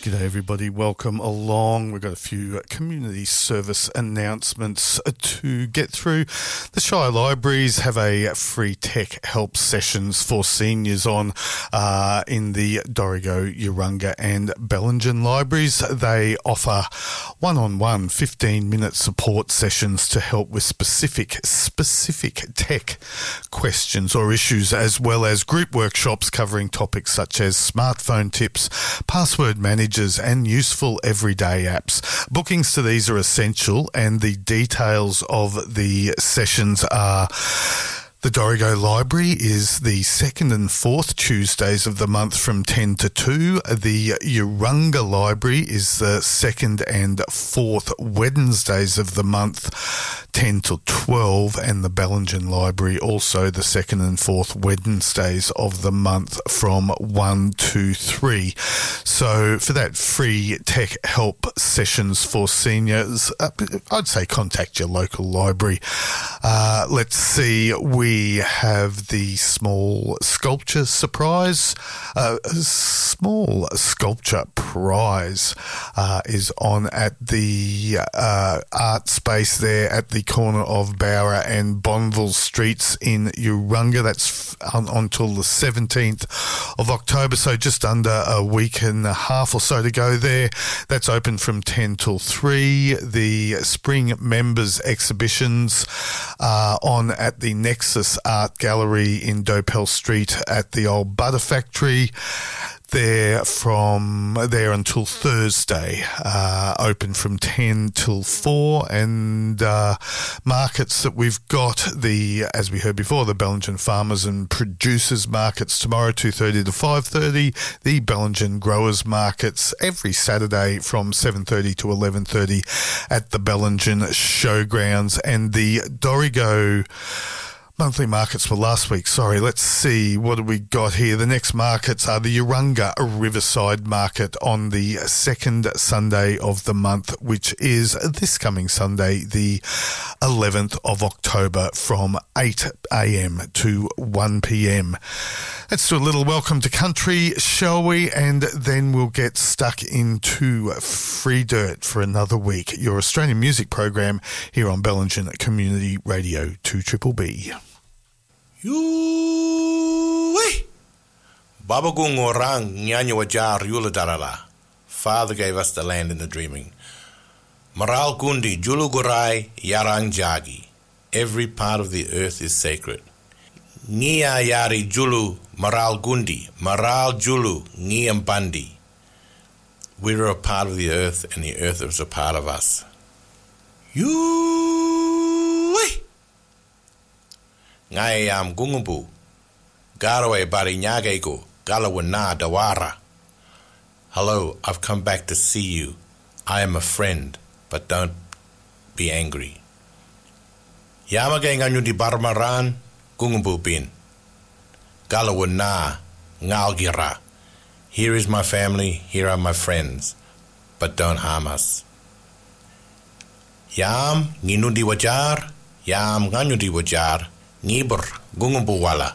G'day everybody, welcome along. We've got a few community service announcements to get through. The Shire Libraries have a free tech help sessions for seniors on in the Dorrigo, Urunga and Bellingen libraries. They offer one-on-one 15-minute support sessions to help with specific tech questions or issues, as well as group workshops covering topics such as smartphone tips, password managers and useful everyday apps. Bookings to these are essential, and the details of the sessions are: the Dorrigo Library is the 2nd and 4th Tuesdays of the month from 10 to 2. The Urunga Library is the 2nd and 4th Wednesdays of the month, 10 to 12. And the Bellingen Library also the 2nd and 4th Wednesdays of the month from 1 to 3. So for that free tech help sessions for seniors, I'd say contact your local library. Let's see, we have the small sculpture surprise. Small sculpture prize is on at the art space there at the corner of Bowra and Bonville Streets in Urunga. That's until the 17th of October, so just under a week and a half or so to go there. That's open from 10 till 3. The Spring Members Exhibitions are on at the Nexus Art Gallery in Dopell Street at the old Butter Factory. They're from there until Thursday, open from 10 till 4, and markets that we've got, as we heard before, the Bellingen Farmers and Producers Markets tomorrow, 2:30 to 5:30, the Bellingen Growers Markets every Saturday from 7:30 to 11:30 at the Bellingen Showgrounds, and the Dorrigo monthly markets were last week. Sorry, let's see. What do we got here? The next markets are the Urunga Riverside Market on the 2nd Sunday of the month, which is this coming Sunday, the 11th of October from 8 a.m. to 1 p.m. Let's do a little welcome to country, shall we? And then we'll get stuck into Free Dirt for another week. Your Australian music program here on Bellingen Community Radio 2BBB. Yoo-wee! Baba Gungorang Nyanyo Wajar Yula Darala. Father gave us the land in the dreaming. Maral Gundi Julu Gurai Yarang Jagi. Every part of the earth is sacred. Nia Yari Julu Maral Gundi. Maral Julu Niambandi. We're a part of the earth, and the earth is a part of us. Yoo-wee! Ngai am gungumbu, garaway bari nyagego, galawana dawara. Hello, I've come back to see you. I am a friend, but don't be angry. Yamagay nganyu di barmaran, gungumbu bin. Galawana, ngalgira. Here is my family, here are my friends, but don't harm us. Yam nginundi wajar, yam nganyudi wajar. Nibur Gungumbuwala.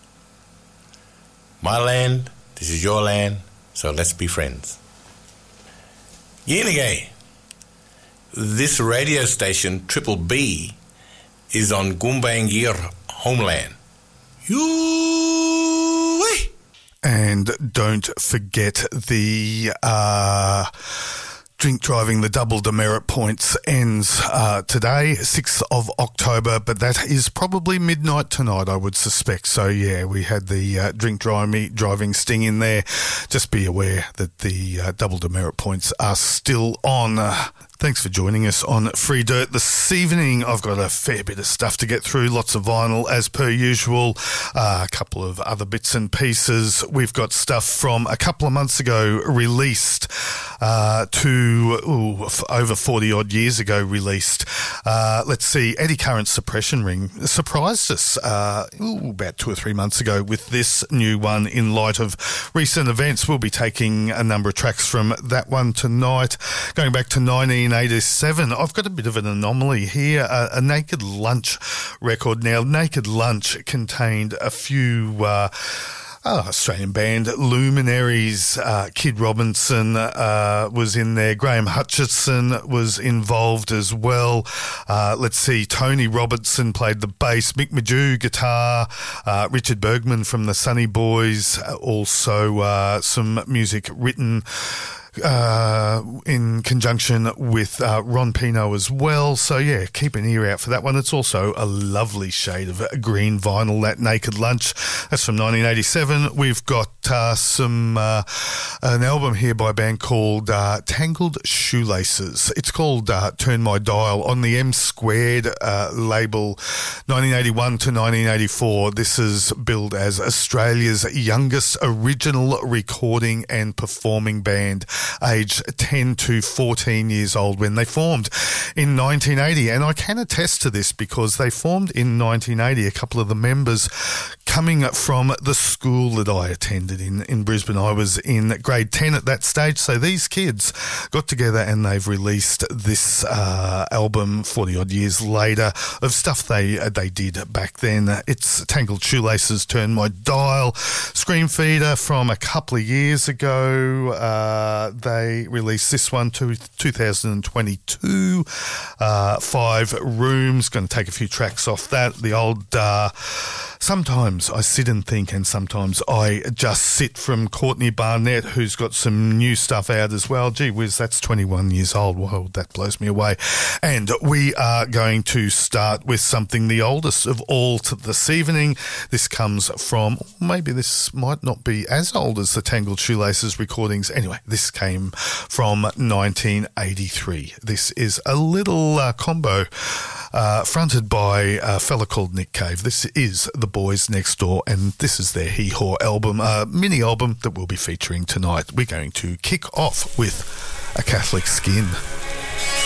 My land, this is your land, so let's be friends. Yenigay. This radio station, Triple B, is on Gumbaynggirr homeland. Yoo-wee! And don't forget the drink driving, the double demerit points ends today, 6th of October, but that is probably midnight tonight, I would suspect. So, yeah, we had the drink driving sting in there. Just be aware that the double demerit points are still on. Thanks for joining us on Free Dirt this evening. I've got a fair bit of stuff to get through, lots of vinyl as per usual, a couple of other bits and pieces. We've got stuff from a couple of months ago released to over 40-odd years ago released. Let's see, Eddie Current's Suppression Ring surprised us about 2 or 3 months ago with this new one in light of recent events. We'll be taking a number of tracks from that one tonight. Going back to 1987, I've got a bit of an anomaly here, a Naked Lunch record. Now, Naked Lunch contained a few Australian band Luminaries. Kid Robinson was in there. Graham Hutchison was involved as well. Let's see, Tony Robertson played the bass, Mick Majoo guitar, Richard Bergman from the Sunny Boys, also some music written in conjunction with Ron Pino as well. So yeah, keep an ear out for that one. It's also a lovely shade of green vinyl, that Naked Lunch. That's from 1987. We've got an album here by a band called Tangled Shoelaces. It's called Turn My Dial on the M Squared label, 1981 to 1984. This is billed as Australia's youngest original recording and performing band, aged 10 to 14 years old when they formed in 1980. And I can attest to this because they formed in 1980, a couple of the members coming from the school that I attended in Brisbane. I was in grade 10 at that stage. So these kids got together and they've released this album 40 odd years later of stuff they did back then. It's Tangled Shoelaces, Turn My Dial. Screen Feeder from a couple of years ago. They released this one to 2022. 5 Rooms. Going to take a few tracks off that. The old Sometimes I Sit and Think, and Sometimes I Just Sit from Courtney Barnett, who's got some new stuff out as well. Gee whiz, that's 21 years old. Wow, that blows me away. And we are going to start with something the oldest of all this evening. This comes from, maybe this might not be as old as the Tangled Shoelaces recordings. Anyway, this came from 1983. This is a little combo fronted by a fella called Nick Cave. This is The Boys Next Door, and this is their Hee Haw album, mini album that we'll be featuring tonight. We're going to kick off with A Catholic Skin.